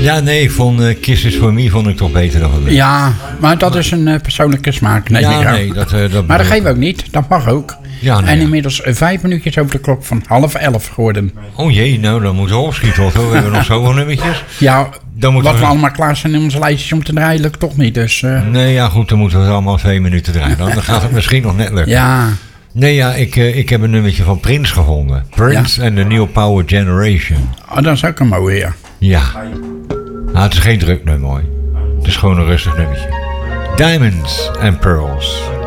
Ja, nee, ik vond Kisses for Me vond ik toch beter dan van. Ja, maar dat is een persoonlijke smaak. Nee, ja, nee, dat maar dat geven we ook niet. Dat mag ook. Ja, nee, en inmiddels 5 minuutjes over de klok van 10:30 geworden. Oh jee, nou dan moeten we opschieten. We hebben nog zoveel nummertjes. Ja, dan wat we allemaal klaar zijn in onze lijstjes om te draaien, lukt toch niet. Dus, Nee, ja goed, dan moeten we allemaal 2 minuten draaien. Dan gaat het misschien nog net lukken. Ja. Nee, ja, ik heb een nummertje van Prince gevonden. Prince and the New Power Generation. Oh, dat is ook een mooie, ja. Ja. Nou, het is geen druk nummer, hoor. Het is gewoon een rustig nummertje. Diamonds and Pearls.